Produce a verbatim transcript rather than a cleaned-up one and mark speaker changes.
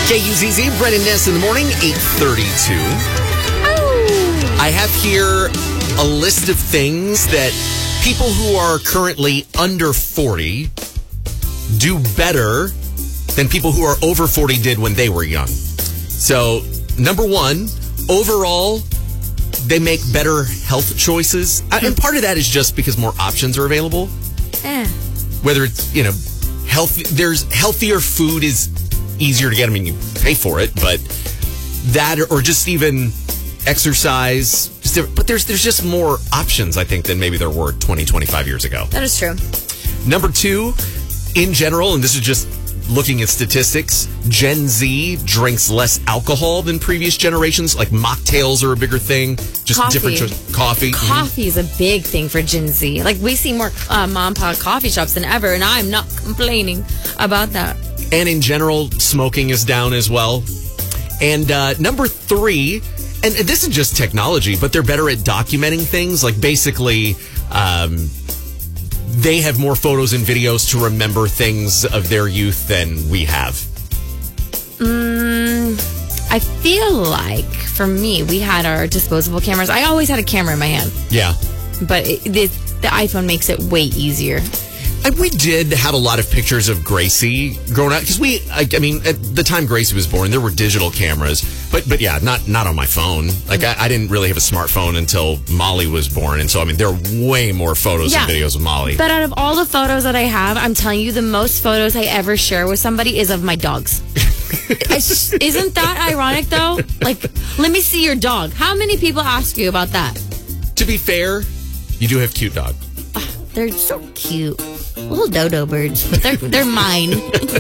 Speaker 1: K U Z Z, Brett and Ness in the morning, eight thirty-two. Oh. I have here a list of things that people who are currently under forty do better than people who are over forty did when they were young. So, number one, overall, they make better health choices. And part of that is just because more options are available.
Speaker 2: Eh.
Speaker 1: Whether it's, you know, healthy, there's healthier food is easier to get. I mean, you pay for it, but that or just even exercise. Just, but there's there's just more options, I think, than maybe there were twenty, twenty-five years ago.
Speaker 2: That is true.
Speaker 1: Number two, in general, and this is just looking at statistics, Gen Z drinks less alcohol than previous generations. Like mocktails are a bigger thing. Just
Speaker 2: Coffee.
Speaker 1: different cho- coffee.
Speaker 2: Coffee mm-hmm. is a big thing for Gen Z. Like we see more uh, mom and pop coffee shops than ever, and I'm not complaining about that.
Speaker 1: And in general, smoking is down as well. And uh, number three, and this is just technology, but they're better at documenting things. Like basically, um, they have more photos and videos to remember things of their youth than we have.
Speaker 2: Mm, I feel like, for me, we had our disposable cameras. I always had a camera in my hand.
Speaker 1: Yeah.
Speaker 2: But it, the, the iPhone makes it way easier.
Speaker 1: And we did have a lot of pictures of Gracie growing up. Because we, I, I mean, at the time Gracie was born, there were digital cameras. But, but yeah, not not on my phone. Like, I, I didn't really have a smartphone until Molly was born. And so, I mean, there are way more photos
Speaker 2: yeah.
Speaker 1: and videos of Molly.
Speaker 2: But out of all the photos that I have, I'm telling you, the most photos I ever share with somebody is of my dogs. Isn't that ironic, though? Like, let me see your dog. How many people ask you about that?
Speaker 1: To be fair, you do have cute dogs.
Speaker 2: Oh, they're so cute. Little dodo birds. They're, they're mine.